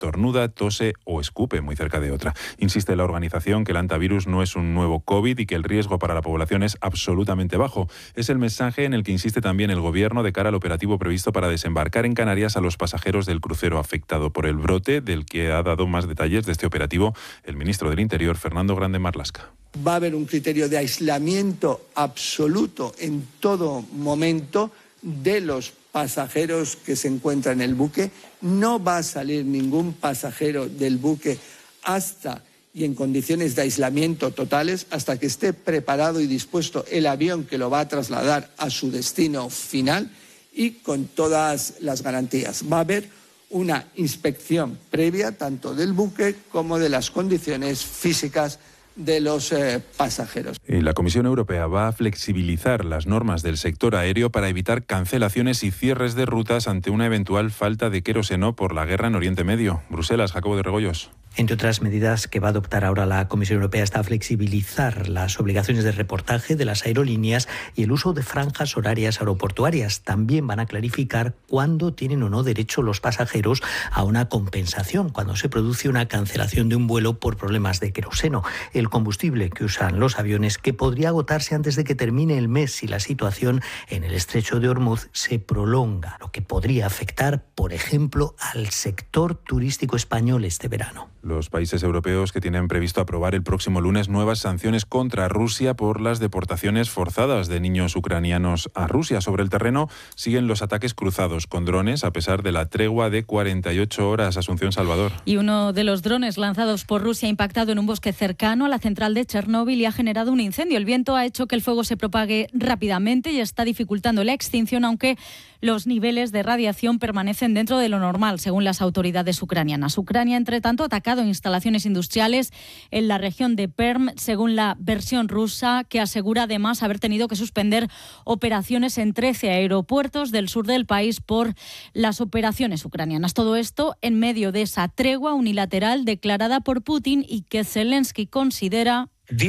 estornuda, tose o escupe muy cerca de otra. Insiste la organización que el hantavirus no es un nuevo COVID y que el riesgo para la población es absolutamente bajo. Es el mensaje en el que insiste también el Gobierno de cara al operativo previsto para desembarcar en Canarias a los pasajeros del crucero afectado por el brote, del que ha dado más detalles de este operativo el ministro del Interior, Fernando Grande Marlaska. Va a haber un criterio de aislamiento absoluto en todo momento de los pasajeros que se encuentran en el buque. No va a salir ningún pasajero del buque hasta y en condiciones de aislamiento totales hasta que esté preparado y dispuesto el avión que lo va a trasladar a su destino final y con todas las garantías. Va a haber una inspección previa tanto del buque como de las condiciones físicas de los pasajeros. Y la Comisión Europea va a flexibilizar las normas del sector aéreo para evitar cancelaciones y cierres de rutas ante una eventual falta de queroseno por la guerra en Oriente Medio. Bruselas, Jacobo de Regoyos. Entre otras medidas que va a adoptar ahora la Comisión Europea está flexibilizar las obligaciones de reportaje de las aerolíneas y el uso de franjas horarias aeroportuarias. También van a clarificar cuándo tienen o no derecho los pasajeros a una compensación cuando se produce una cancelación de un vuelo por problemas de queroseno, el combustible que usan los aviones, que podría agotarse antes de que termine el mes si la situación en el estrecho de Ormuz se prolonga, lo que podría afectar, por ejemplo, al sector turístico español este verano. Los países europeos que tienen previsto aprobar el próximo lunes nuevas sanciones contra Rusia por las deportaciones forzadas de niños ucranianos a Rusia. Sobre el terreno siguen los ataques cruzados con drones a pesar de la tregua de 48 horas. Asunción Salvador. Y uno de los drones lanzados por Rusia ha impactado en un bosque cercano a la central de Chernóbil y ha generado un incendio. El viento ha hecho que el fuego se propague rápidamente y está dificultando la extinción, aunque los niveles de radiación permanecen dentro de lo normal, según las autoridades ucranianas. Ucrania, entre tanto, ha atacado instalaciones industriales en la región de Perm, según la versión rusa, que asegura además haber tenido que suspender operaciones en 13 aeropuertos del sur del país por las operaciones ucranianas. Todo esto en medio de esa tregua unilateral declarada por Putin y que Zelensky considera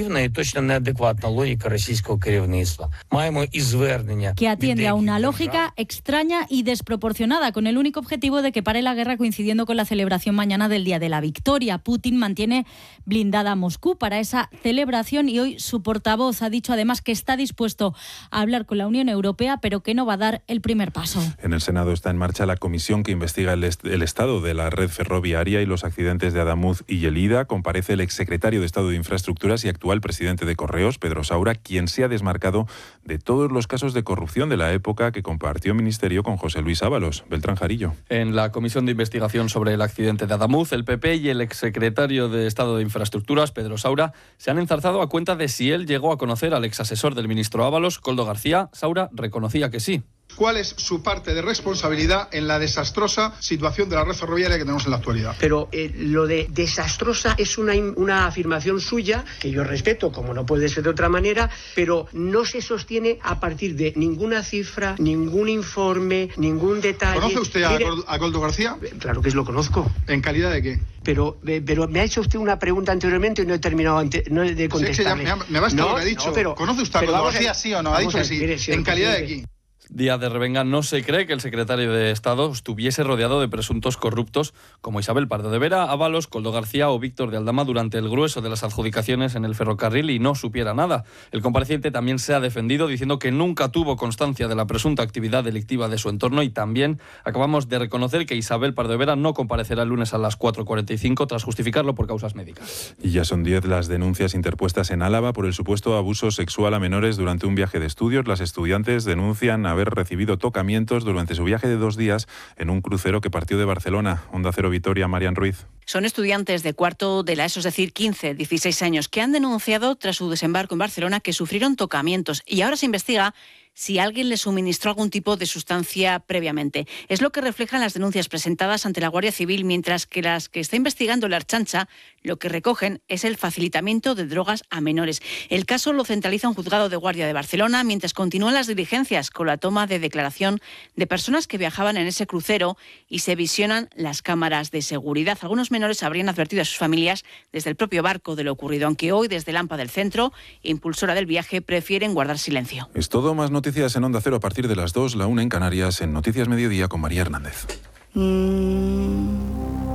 que atiende a una lógica extraña y desproporcionada, con el único objetivo de que pare la guerra coincidiendo con la celebración mañana del Día de la Victoria. Putin mantiene blindada a Moscú para esa celebración y hoy su portavoz ha dicho además que está dispuesto a hablar con la Unión Europea, pero que no va a dar el primer paso. En el Senado está en marcha la comisión que investiga el estado de la red ferroviaria y los accidentes de Adamuz y Lleida. Comparece el exsecretario de Estado de Infraestructuras y actual presidente de Correos, Pedro Saura, quien se ha desmarcado de todos los casos de corrupción de la época que compartió ministerio con José Luis Ábalos. Beltrán Jarillo. En la comisión de investigación sobre el accidente de Adamuz, el PP y el exsecretario de Estado de Infraestructuras, Pedro Saura, se han enzarzado a cuenta de si él llegó a conocer al exasesor del ministro Ábalos, Koldo García. Saura reconocía que sí. ¿Cuál es su parte de responsabilidad en la desastrosa situación de la red ferroviaria que tenemos en la actualidad? Pero lo de desastrosa es una afirmación suya que yo respeto, como no puede ser de otra manera, pero no se sostiene a partir de ninguna cifra, ningún informe, ningún detalle. ¿Conoce usted a Koldo García? Claro que lo conozco. ¿En calidad de qué? Pero me ha hecho usted una pregunta anteriormente y no he terminado de contestarle. Sí, me basta lo que ha dicho. No, ¿conoce usted a Koldo García, sí o no? Ha dicho que sí. Mire, ¿En calidad de qué? Día de revenga, no se cree que el secretario de Estado estuviese rodeado de presuntos corruptos como Isabel Pardo de Vera, Ábalos, Koldo García o Víctor de Aldama durante el grueso de las adjudicaciones en el ferrocarril y no supiera nada. El compareciente también se ha defendido diciendo que nunca tuvo constancia de la presunta actividad delictiva de su entorno y también acabamos de reconocer que Isabel Pardo de Vera no comparecerá el lunes a las 4:45 tras justificarlo por causas médicas. Y ya son 10 las denuncias interpuestas en Álava por el supuesto abuso sexual a menores durante un viaje de estudios. Las estudiantes denuncian haber recibido tocamientos durante su viaje de 2 días en un crucero que partió de Barcelona. Onda Cero Vitoria, Marian Ruiz. Son estudiantes de cuarto de la ESO, es decir, 15, 16 años, que han denunciado tras su desembarco en Barcelona que sufrieron tocamientos y ahora se investiga si alguien les suministró algún tipo de sustancia previamente. Es lo que reflejan las denuncias presentadas ante la Guardia Civil, mientras que las que está investigando la Ertzaintza lo que recogen es el facilitamiento de drogas a menores. El caso lo centraliza un juzgado de guardia de Barcelona, mientras continúan las diligencias con la toma de declaración de personas que viajaban en ese crucero y se visionan las cámaras de seguridad. Algunos menores habrían advertido a sus familias desde el propio barco de lo ocurrido, aunque hoy desde Lampa del Centro, impulsora del viaje, prefieren guardar silencio. Es todo, más noticias en Onda Cero a partir de las 2, la 1 en Canarias, en Noticias Mediodía con María Hernández.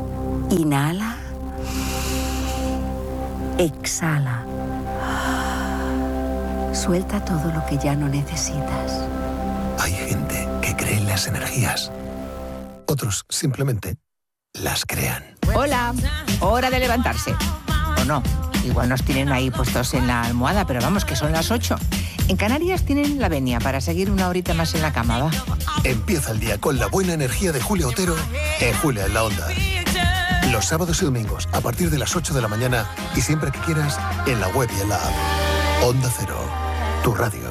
Inhala. Exhala. Suelta todo lo que ya no necesitas. Hay gente que cree en las energías. Otros simplemente las crean. Hola, hora de levantarse. ¿O no? Igual nos tienen ahí puestos en la almohada, pero vamos, que son las 8. En Canarias tienen la venia para seguir una horita más en la cama, ¿va? Empieza el día con la buena energía de Julia Otero en Julia en la Onda. Los sábados y domingos a partir de las 8 de la mañana y siempre que quieras en la web y en la app. Onda Cero, tu radio.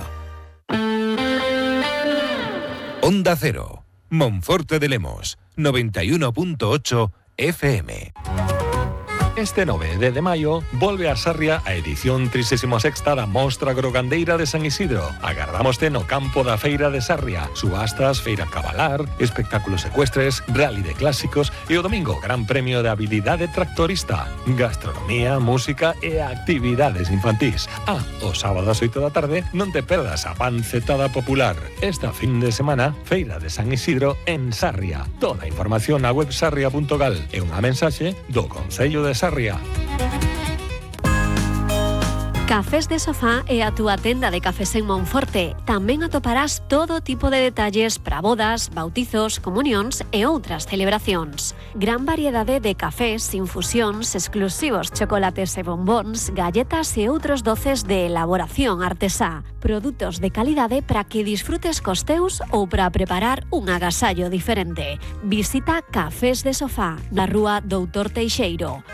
Onda Cero, Monforte de Lemos, 91.8 FM. Este 9 de maio volve a Sarria a edición 36ª da Mostra Grogandeira de San Isidro. Agardámoste no campo da Feira de Sarria. Subastas, feira cabalar, espectáculos ecuestres, rally de clásicos e o domingo Gran Premio de Habilidade Tractorista. Gastronomía, música e actividades infantís. O sábado ás 8 da tarde non te perdas a pancetada popular. Esta fin de semana, Feira de San Isidro en Sarria. Toda a información na web sarria.gal e unha mensaxe do Concello de Sarria. Cafés de Sofá é a túa tenda de cafés en Monforte. Tamén atoparás todo tipo de detalles para bodas, bautizos, comunións e outras celebracións. Gran variedade de cafés, infusións, exclusivos chocolates e bombóns, galletas e outros doces de elaboración artesá. Produtos de calidade para que disfrutes cos teus ou para preparar un agasallo diferente. Visita Cafés de Sofá, na rúa Doutor Teixeiro.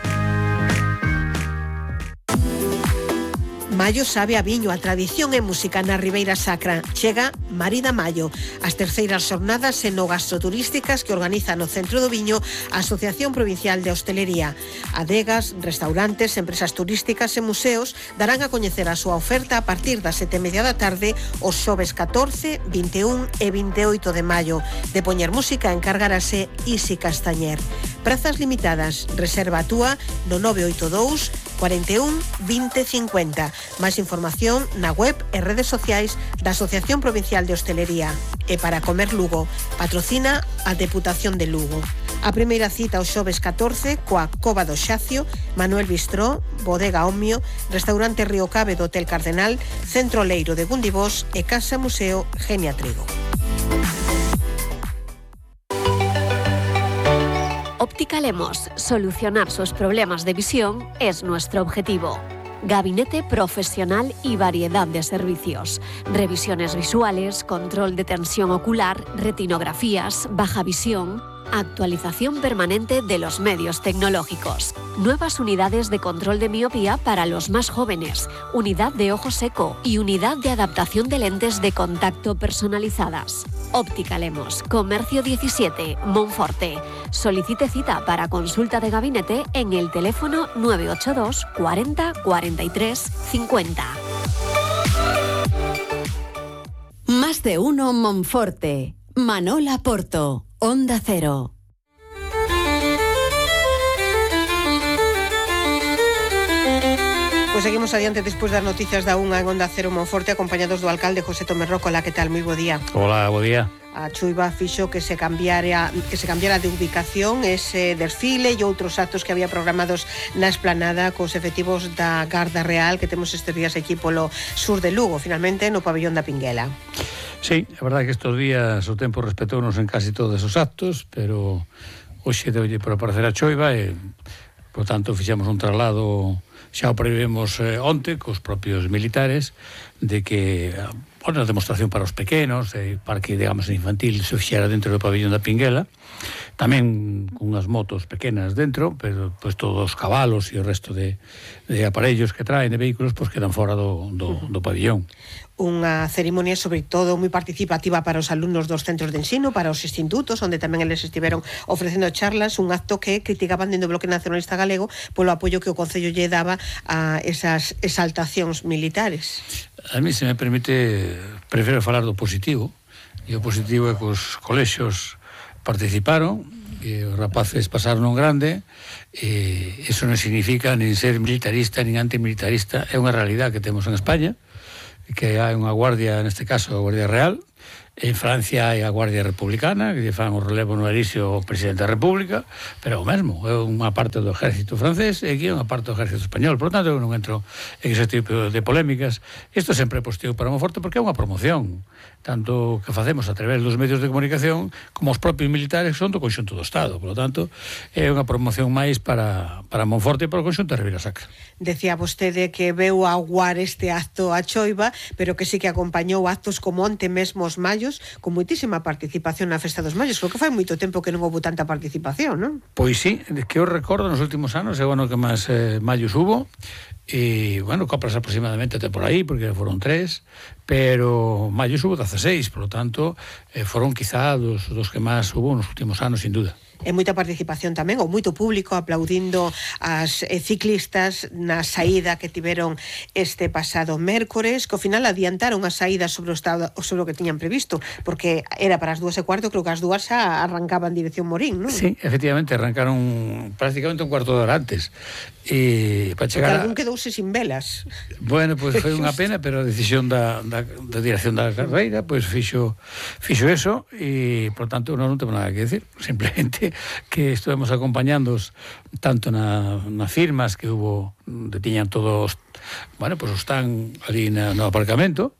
Maio sabe a viño, a tradición e música na Ribeira Sacra. Chega Marida Maio, as terceiras xornadas enogastroturísticas que organiza no Centro do Viño a Asociación Provincial de Hostelería. Adegas, restaurantes, empresas turísticas e museos darán a coñecer a súa oferta a partir das 7:30 da tarde os xoves 14, 21 e 28 de maio. De poñer música encargarase Isi Castañer. Prazas limitadas, reserva a túa no 982 41 20 50. Máis información na web e redes sociais da Asociación Provincial de Hostelería. E para comer Lugo, patrocina a Deputación de Lugo. A primeira cita o xoves 14 coa Cova do Xacio, Manuel Bistró, Bodega Omio, Restaurante Río Cabe do Hotel Cardenal, Centro Leiro de Gundibós e Casa Museo Genia Trigo. Óptica Lemos. Solucionar sus problemas de visión es nuestro objetivo. Gabinete profesional y variedad de servicios. Revisiones visuales, control de tensión ocular, retinografías, baja visión, actualización permanente de los medios tecnológicos. Nuevas unidades de control de miopía para los más jóvenes, unidad de ojo seco y unidad de adaptación de lentes de contacto personalizadas. Óptica Lemos, Comercio 17, Monforte. Solicite cita para consulta de gabinete en el teléfono 982 40 43 50. Más de uno Monforte. Manola Porto, Onda Cero. Pois seguimos adiante despois das noticias da unha en Onda Cero Monforte, acompañados do alcalde José Tomé Roca. Hola, que tal? Moi bo día. Hola, bo día. A chuiva fixo que se cambiara de ubicación ese desfile e outros actos que había programados na esplanada cos efectivos da Garda Real que temos estes días aquí polo sur de Lugo, finalmente no pabellón da Pinguela. Sí, é verdade que estes días o tempo respetounos en casi todos os actos, pero hoxe deulle por aparecer a choiva e, por tanto, fixemos un traslado, xa o prevemos onte, cos propios militares, de que a demostración para os pequenos, para que, digamos, o infantil se fixera dentro do pabellón da Pinguela, tamén con unhas motos pequenas dentro, pero pues, todos os cabalos e o resto de aparellos que traen, de vehículos, pues, quedan fora do pabellón. Unha cerimonia sobre todo moi participativa para os alumnos dos centros de ensino, para os institutos, onde tamén eles estiveron ofrecendo charlas, un acto que criticaban dentro do Bloque Nacionalista Galego polo apoio que o Concello lle daba a esas exaltacións militares. A mí, se me permite, prefiro falar do positivo, e o positivo é que os colexios participaron, e os rapaces pasaron un grande, e iso non significa nin ser militarista, nin antimilitarista, é unha realidad que temos en España, que hai unha guardia, neste caso a Guardia Real, En Francia hai a Guardia Republicana, que lle fan o relevo no Elíseo o Presidente da República, pero o mesmo, é unha parte do exército francés e aquí é unha parte do exército español. Por lo tanto, eu non entro en ese tipo de polémicas. Isto sempre é positivo para Monforte porque é unha promoción, tanto que facemos a través dos medios de comunicación como os propios militares son do conxunto do Estado. Por lo tanto, é unha promoción máis para Monforte e para o conxunto de Ribeira Sacra. Decía vostede que veu a aguar este acto a choiva, pero que sí que acompañou actos como onte mesmo os mallos, con moitísima participación na Festa dos Mallos. Creo que fai moito tempo que non houve tanta participación, non? Pois sí, que eu recordo nos últimos anos, é o ano que máis mallos hubo, e, bueno, coplas aproximadamente até por aí, porque foron 3, pero mallos hubo 16, por lo tanto, foron quizá dos que máis hubo nos últimos anos, sin duda. E moita participación tamén, ou moito público aplaudindo as ciclistas na saída que tiveron este pasado mércores, que ao final adiantaron a saída sobre o que tiñan previsto, porque era para as 2:15, creo que as 2 xa arrancaban dirección Morín, non? Sí, efectivamente, arrancaron prácticamente un cuarto de hora antes. E para chegar porque algún quedouse sin velas. Bueno, pois foi unha pena, pero a decisión da dirección da carreira pois fixo eso, e por tanto non temos nada que decir, simplemente que estuvemos acompañándoos tanto nas firmas que hubo, que tiñan todos, bueno, pois están ali no aparcamento,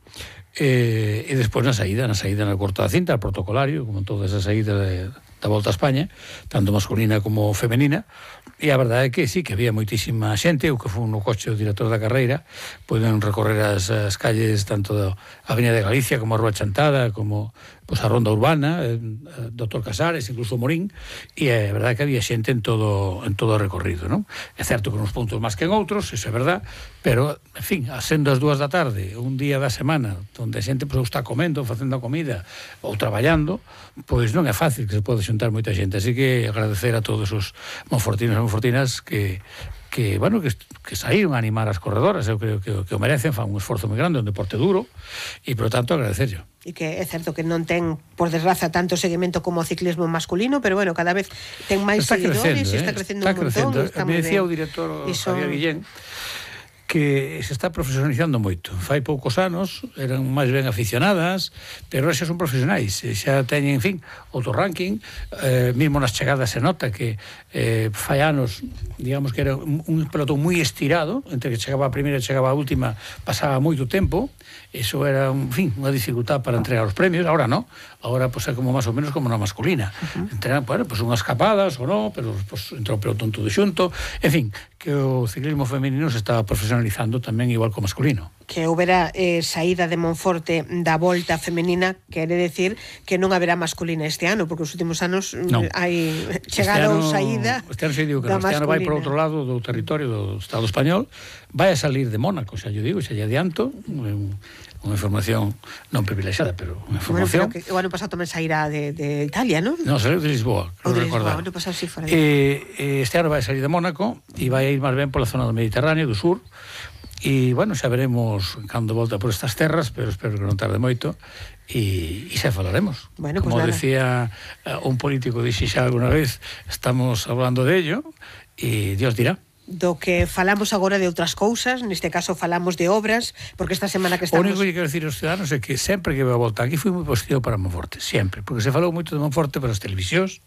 e despois na saída na corta da cinta, al protocolario, como todas as saídas da Volta a España, tanto masculina como femenina, e a verdade é que sí, que había moitísima xente. Eu que fui no coche o director da carreira, poden recorrer as calles tanto da Avenida de Galicia como a Rúa Chantada, como pois a Ronda Urbana, Dr. Casares, incluso Morín, e é verdade que había xente en todo o recorrido, non? É certo que nos puntos máis que en outros, iso é verdade, pero, en fin, sendo as 2 da tarde, un día da semana, onde a xente pois, está comendo, facendo a comida, ou traballando, pois non é fácil que se pode xuntar moita xente, así que agradecer a todos os monfortinos e monfortinas que bueno, que saíron a animar as corredoras. Eu creo que o merecen, fan un esforzo moi grande, un deporte duro, e, por tanto, agradecerlo. E que é certo que non ten, por desgraza, tanto seguimento como o ciclismo masculino, pero, bueno, cada vez ten máis seguidores, está crecendo un montón. Me decía o director Javier Guillén que se está profesionalizando moito. Fai poucos anos eran máis ben aficionadas, pero xa son profesionais, xa teñen, en fin, outro ranking, mesmo nas chegadas se nota que fai anos, digamos que era un pelotón moi estirado, entre que chegaba a primeira e chegaba a última pasaba moito tempo, eso era, en fin, unha dificultad para entregar os premios. Ahora non, ahora pues, é como máis ou menos como na masculina, entregan, bueno, pues unhas capadas ou non, pero pues, entra o pelotón todo xunto, en fin, que o ciclismo femenino se está profesionalizando tamén igual que o masculino. Que houbera saída de Monforte da Volta femenina, quere decir que non haberá masculina este ano, porque os últimos anos hai chegada ou saída este ano, digo que este ano vai por outro lado do territorio do Estado español, vai a salir de Mónaco, xa lle digo, xa lle adianto, unha información non privilexiada, pero unha información. Bueno, pero que o ano pasado tamén sairá de Italia, non? Non, saiu de Lisboa, creo recordar. O ano pasado sí fora este ano vai a salir de Mónaco e vai a ir máis ben pola zona do Mediterráneo, do sur. E, bueno, xa veremos cando volta por estas terras, pero espero que non tarde moito, e xa falaremos. Bueno, como pues decía un político, dixe xa alguna vez, estamos hablando de ello, e Dios dirá. Do que falamos agora de outras cousas, neste caso falamos de obras, porque esta semana que estamos... O único que quero dicir aos ciudadanos é que sempre que veo a volta aquí foi moi positivo para Monforte, sempre, porque se falou moito de Monforte para as televisións,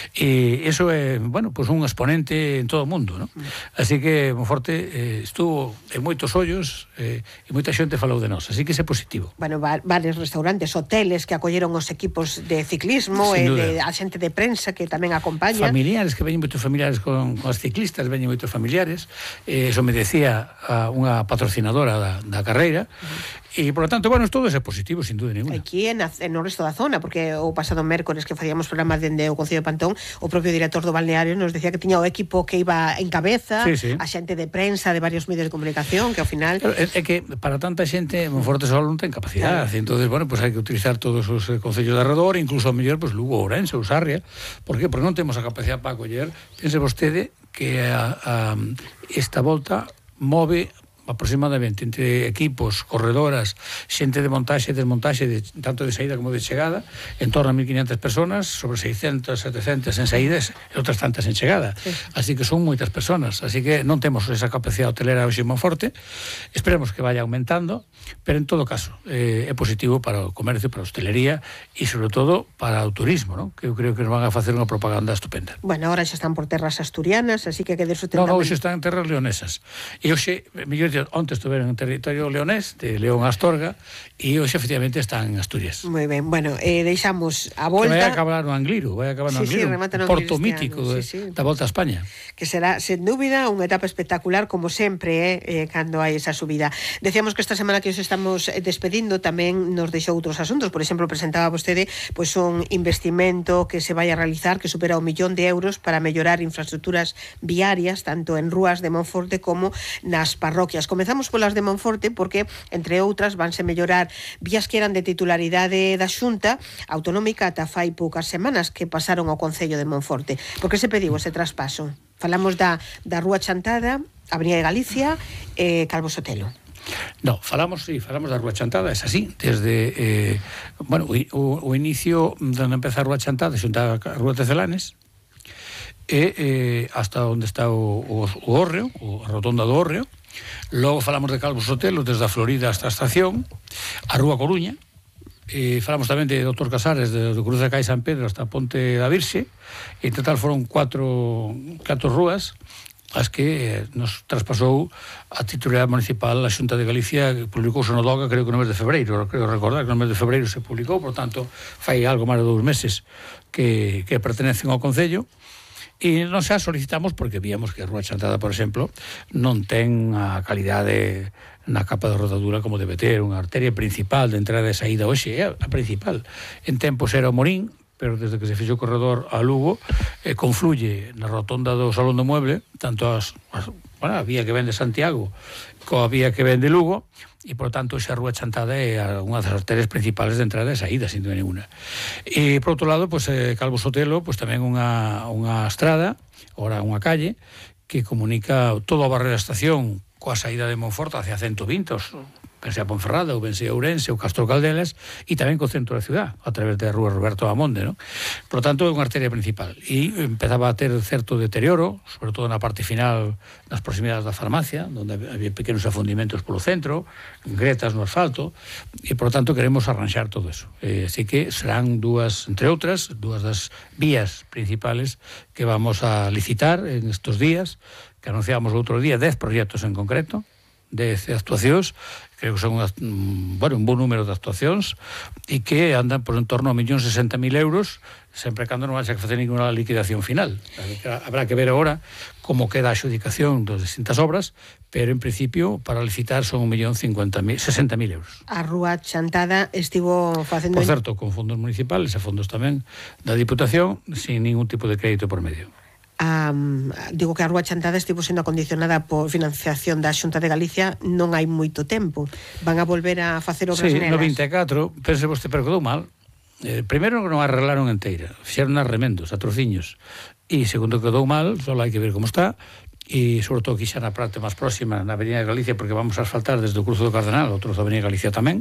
e iso é, bueno, pues un exponente en todo o mundo, non? Así que Monforte estuvo en moitos ollos e moita xente falou de nós, así que é positivo. Bueno, varios restaurantes, hoteles que acolleron os equipos de ciclismo, e de a xente de prensa que tamén acompaña. Familiares, que veñen moitos familiares con as ciclistas, veñen moitos familiares, eso me decía unha patrocinadora da carreira, e, por lo tanto, bueno, todo é positivo, sin dúda ninguna. Aquí no resto da zona, porque o pasado mércores que facíamos programa dende o Concello de Pantón, o propio director do balneario nos decía que tiña o equipo que iba en cabeza, a xente de prensa de varios medios de comunicación, que ao final... É que para tanta xente Monforte só non ten capacidade, entonces, bueno, pues hai que utilizar todos os concellos de arredor, incluso a mellor, pues Lugo, Ourense ou Sarria. Por que? Porque non temos a capacidade para acoller. Pense vostede que esta volta move aproximadamente entre equipos, corredoras, xente de montaxe e desmontaxe, tanto de saída como de chegada, en torno a 1.500 personas, sobre 600, 700 en saídas e outras tantas en chegada. Sí. Así que son moitas personas, así que non temos esa capacidade hotelera hoxe en Monforte, esperemos que vaya aumentando, pero en todo caso é positivo para o comercio, para a hostelería e sobre todo para o turismo, ¿no? Que eu creo que nos van a facer unha propaganda estupenda. Bueno, ahora xa están por terras asturianas, así que quedes No, hoxe están en terras leonesas. E hoxe, mellor onte estuveron en territorio leonés, de León a Astorga, e hoxe efectivamente están en Asturias. Moi ben, bueno, deixamos a volta... Que vai acabar no Angliru, porto mítico da Volta a España. Que será, sen dúbida, unha etapa espectacular, como sempre, cando hai esa subida. Decíamos que esta semana que os estamos despedindo tamén nos deixou outros asuntos. Por exemplo, presentaba vostede pois un investimento que se vai a realizar que supera 1 millón de euros para mellorar infraestructuras viarias, tanto en rúas de Monforte como nas parroquias. Comezamos polas de Monforte porque, entre outras, vanse mellorar vías que eran de titularidade da Xunta Autonómica ata fai poucas semanas que pasaron ao Concello de Monforte. Por que se pediu ese traspaso? Falamos da Rúa Chantada, Avenida de Galicia e Calvo Sotelo. No, falamos da Rúa Chantada, é así, desde o inicio onde empeza a Rúa Chantada, xunta a Rúa Tecelanes, e hasta onde está o Hórreo, a rotonda do Hórreo. Logo falamos de Calvo Sotelo, desde a Florida hasta a estación, a Rúa Coruña, e falamos tamén de Dr. Casares, de Cruz de Cai San Pedro hasta a Ponte da Virxe, e en total foron 4 rúas as que nos traspasou a titularidade municipal a Xunta de Galicia, que publicouse no DOGA, creo que no mes de febreiro, creo recordar que no mes de febreiro se publicou, por tanto, fai algo máis de 2 meses que pertenecen ao Concello. E non xa solicitamos porque víamos que a Rúa Chantada, por exemplo, non ten a calidade na capa de rodadura como debe ter, unha arteria principal de entrada e saída, hoxe é a principal. En tempos era o Morín, pero desde que se fixo o corredor a Lugo, confluye na rotonda do Salón do Mueble, tanto a vía que ven de Santiago coa vía que ven de Lugo, e, por tanto, xa a Rúa Chantada é unha das arterias principales de entrada e saída, sin dúbida ninguna. E, por outro lado, Calvo Sotelo, tamén unha estrada, ora unha calle, que comunica todo o barrio da estación coa saída de Monforte hacia 120, pense a Ponferrada, ou pense a Ourense, ou Castro Caldelas, e tamén co centro da ciudad, a través da Rúa Roberto Amonde, ¿no? Por lo tanto, é unha arteria principal. E empezaba a ter certo deterioro, sobre todo na parte final, nas proximidades da farmacia, onde había pequenos afundimentos polo centro, gretas no asfalto, e, por lo tanto, queremos arranxar todo eso. Así que serán entre outras, dúas das vías principales que vamos a licitar en estos días, que anunciamos outro día, 10 proxectos en concreto, 10 actuacións, creo que son un bon número de actuacións e que andan por en torno a 1.060.000 euros, sempre cando non vai a facer ninguna liquidación final. Habrá que ver agora como queda a adjudicación das distintas obras, pero en principio para licitar son 1.060.000 euros. A Rúa Chantada estivo facendo... Por certo, con fondos municipales e fondos tamén da Diputación, sin ningún tipo de crédito por medio. Digo que a Rúa Chantada estivo sendo acondicionada por financiación da Xunta de Galicia non hai moito tempo. Van a volver a facer obras nelas. No 24, pense vostede, pero quedou mal. Primeiro non arreglaron enteira, fixeron as remendos, a trociños. E segundo, quedou mal, só hai que ver como está. E sobre todo xa na parte máis próxima, na Avenida de Galicia, porque vamos a asfaltar desde o Cruzo do Cardenal, outros da Avenida de Galicia tamén.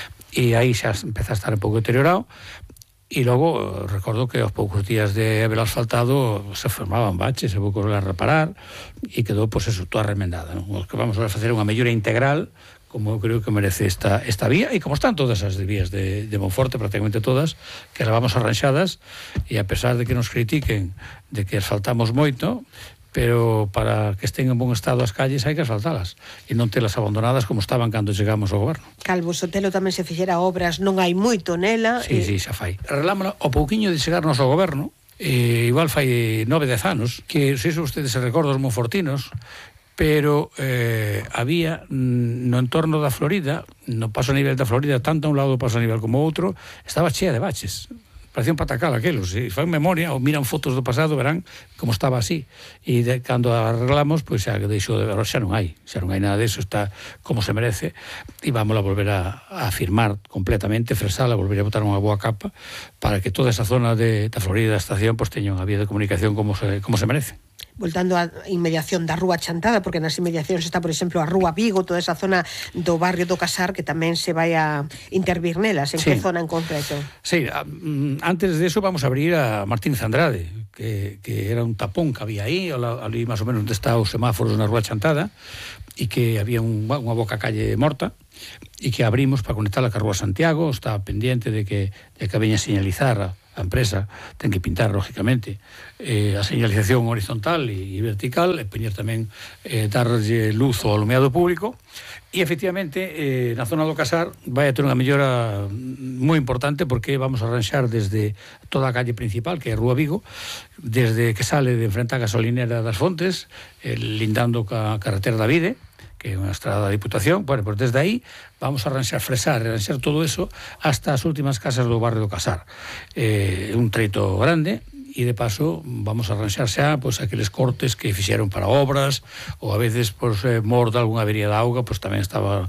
E aí xa empeza a estar un pouco deteriorado. E logo, recordo que aos poucos días de haber asfaltado se formaban baches, se pouco a reparar e quedou, toda remendada, ¿no? Que vamos a facer unha mellora integral como eu creo que merece esta vía e como están todas as vías de Monforte, prácticamente todas, que las vamos arranxadas e a pesar de que nos critiquen de que asfaltamos moito, pero para que estén en bon estado as calles hai que asfaltalas e non telas abandonadas como estaban cando chegamos ao goberno. Calvo Sotelo tamén se fixera obras, non hai moito nela. Sí, xa fai. Arreglámola o pouquiño de chegarnos ao goberno, igual fai 9-10 anos, que se iso ustedes se recordan os monfortinos, pero había no entorno da Florida, no paso a nivel da Florida, tanto a un lado do paso a nivel como outro, estaba chea de baches. Parecía un patacal aquelos, se fan memoria ou miran fotos do pasado, verán como estaba así. E cando arreglamos, xa deixou de ver, xa non hai nada deso, está como se merece, e vamos a volver a firmar completamente, fresala, volver a botar unha boa capa para que toda esa zona da Florida da estación teña unha vía de comunicación como se merece. voltando a inmediación da Rúa Chantada, porque nas inmediacións está, por exemplo, a Rúa Vigo, toda esa zona do barrio do Casar, que tamén se vai a intervir nelas. En que zona en concreto? Sí, antes de eso vamos a abrir a Martínez Andrade, que era un tapón que había aí, ali máis ou menos onde está os semáforos na Rúa Chantada, e que había unha boca calle morta, e que abrimos para conectarla ca Rúa Santiago. Está pendiente de que veña a señalizar a empresa, ten que pintar, lógicamente, a señalización horizontal e vertical, e poñer tamén, darlle luz ao alumeado público. E, efectivamente, na zona do Casar vai a ter unha mellora moi importante, porque vamos a arranxar desde toda a calle principal, que é a Rúa Vigo, desde que sale de enfrente a gasolinera das Fontes, lindando ca carretera da Vide, que é unha estrada da Diputación. Bueno, pues desde aí vamos a fresar todo eso hasta as últimas casas do barrio do Casar. Un treito grande, e de paso vamos a arranxar xa aqueles cortes que fixeron para obras, ou a veces mor de algunha avería de auga, tamén estaba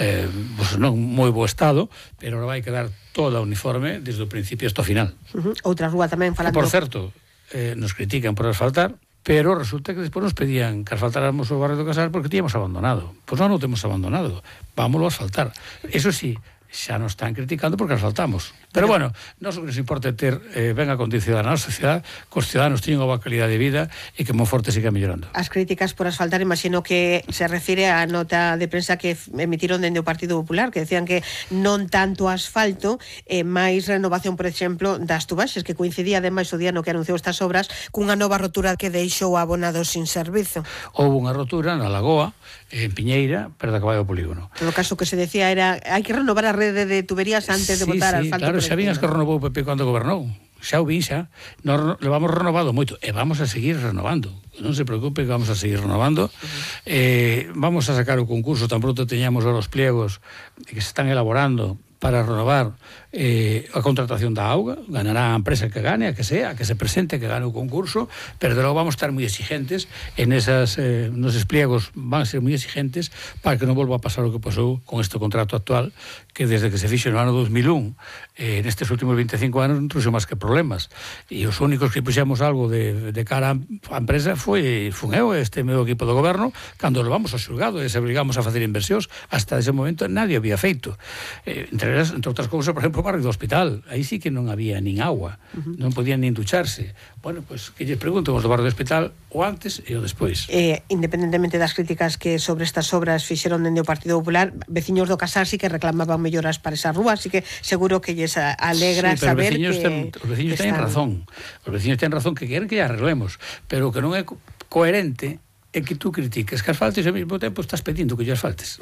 non moi bo estado, pero ahora vai quedar toda uniforme desde o principio hasta o final. Outra rúa tamén falando... Por certo, nos critican por asfaltar, pero resulta que despois nos pedían que asfaltáramos o barrio do Casar porque tíamos abandonado. Pois non o temos abandonado, vámoslo a asfaltar. Eso sí, xa nos están criticando porque asfaltamos. Pero bueno, non que nos importa ter ben acondicionada na sociedade, que os ciudadanos teñen unha boa calidad de vida e que Monforte siga mellorando. As críticas por asfaltar, imagino que se refire á nota de prensa que emitiron dende o Partido Popular, que decían que non tanto asfalto, máis renovación, por exemplo, das tubaxes, que coincidía ademais o día no que anunciou estas obras cunha nova rotura que deixou abonados sin servizo. Houve unha rotura na Lagoa, en Piñeira, pero da que vai ao polígono. No caso que se decía era hai que renovar a rede de tuberías antes de botar asfalto. Claro, xa vin as que renovou o PP cando gobernou. Xa o vin, xa. Nos levamos renovado moito e vamos a seguir renovando. Non se preocupe que vamos a seguir renovando. Vamos a sacar o concurso tan pronto teñamos os pliegos que se están elaborando para renovar a contratación da auga. Ganará a empresa que gane, a que sea, a que se presente, que gane o concurso, pero de logo vamos a estar moi exigentes en esas, nos pliegos van a ser moi exigentes para que non volva a pasar o que pasou con este contrato actual, que desde que se fixo no ano 2001, nestes últimos 25 anos non trouxe máis que problemas, e os únicos que puxemos algo de cara á empresa fun eu, este meu equipo do goberno, cando levamos ao xulgado e se obligamos a facer inversións. Hasta ese momento nadie había feito, entre outras cousas, por exemplo, o barrio do hospital, aí sí que non había nin agua, non podían nin ducharse. Bueno, pois que lles pregunto os do barrio do hospital o antes e o despois. Independentemente das críticas que sobre estas obras fixeron dende o Partido Popular, veciños do Casar sí que reclamaban melloras para esa rúa, así que seguro que lles alegra saber que... Os veciños teñen razón. Os veciños teñen razón que queren que ya arreglemos, pero que non é coherente é que tú critiques que asfaltes e ao mesmo tempo estás pedindo que lle asfaltes.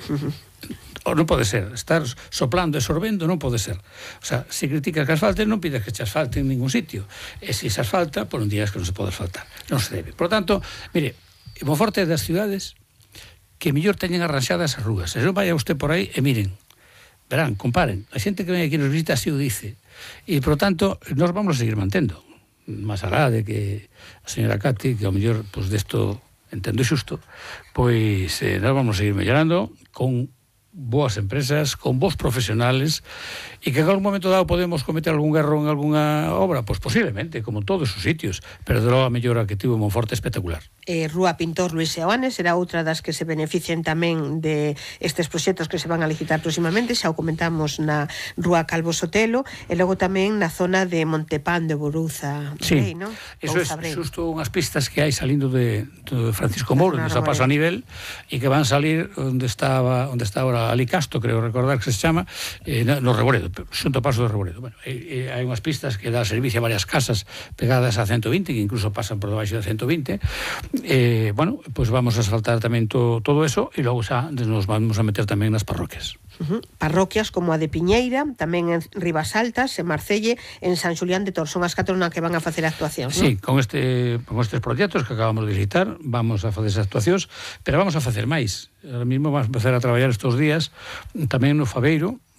O non pode ser. Estar soplando e sorbendo non pode ser. O sea, se criticas que asfaltes, non pides que te asfalte en ningún sitio. E se se asfalta, por un día es que non se pode asfaltar. Non se debe. Por lo tanto, mire, Monforte das ciudades que mellor teñen arranxadas as rúas. Se non vaya usted por aí e miren, verán, comparen. A xente que ven aquí nos visita así o dice. E, por lo tanto, nos vamos a seguir mantendo. Más alá de que a señora Cati, que ao mellor, pues, desto entendo xusto, pois nós vamos a seguir mellorando con boas empresas, con bons profesionales, e que en algún momento dado podemos cometer algún erro en algunha obra, pois posiblemente, como en todos os sitios, pero de logo a mellora que tivo Monforte espectacular. Rúa Pintor Luis Seoane será outra das que se beneficien tamén de estes proxectos que se van a licitar próximamente, xa o comentamos na Rúa Calvo Sotelo, e logo tamén na zona de Montepán de Boruza. Sí, ¿no? Eso é xusto unhas pistas que hai salindo de Francisco Mouro, onde está paso a nivel, e que van salir onde está ahora Alicasto, creo recordar que se chama, no Reboredo, xunto ao paso do Reboredo. Bueno, hai unhas pistas que dá servicio a varias casas pegadas a 120, que incluso pasan por debaixo de 120. Bueno, pues vamos a asfaltar tamén todo eso, e logo xa nos vamos a meter tamén nas parroquias. Parroquias como a de Piñeira, tamén en Rivas Altas, en Marcelle, en San Xulián de Tor, son as 4 na que van a facer actuacións, sí, ¿no? Con estes proxectos que acabamos de visitar vamos a facer esas actuacións, pero vamos a facer máis. Ahora mismo vamos a empezar a traballar estes días tamén no Fabeiro,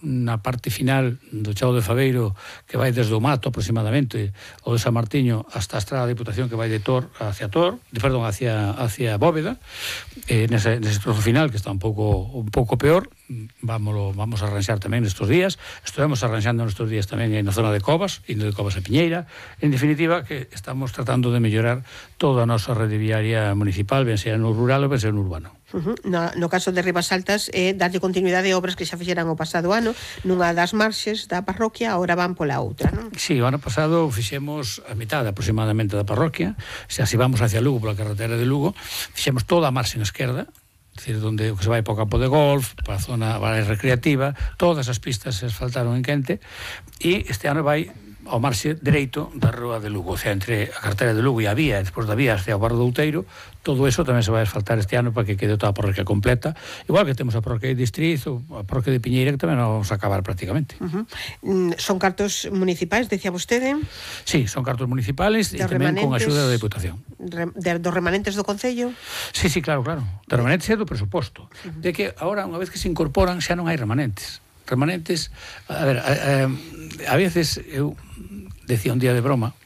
na parte final do Chao de Faveiro, que vai desde o Mato aproximadamente, ou de San Martiño hasta a Estrada da Diputación, que vai de Tor hacia Bóveda, nese trozo final que está un pouco peor. Vamos a arranxar tamén nestes días. Estivemos arranxando nestes días tamén na zona de Covas, indo de Covas a Piñeira. En definitiva, que estamos tratando de mellorar toda a nosa rede viaria municipal, ben sea no rural ou ben sea no urbano. No caso de Ribas Altas, darlle continuidade a obras que xa fixeran o pasado ano, nunha das marxes da parroquia, agora van pola outra, non? Sí, o ano pasado fixemos a mitad aproximadamente da parroquia, xa se vamos hacia Lugo, pola carretera de Lugo, fixemos toda a marxe na esquerda, é dicir, onde se vai para o campo de golf, para a zona recreativa, todas as pistas se asfaltaron en quente, e este ano vai ao marxe dereito da rúa de Lugo, o sea, entre a carretera de Lugo e a vía, e despois da vía hasta o Barro do Outeiro, todo eso tamén se vai asfaltar este ano para que quede toda a parroquia completa, igual que temos a parroquia de Distriz ou a parroquia de Piñeira, que tamén vamos a acabar prácticamente. Son cartos municipais, decía vostede? Sí, son cartos municipales e tamén con a axuda da Diputación. Dos remanentes do Concello? Sí, claro. De remanentes é do presuposto. De que agora, unha vez que se incorporan, xa non hai remanentes. A ver, a veces eu decía un día de broma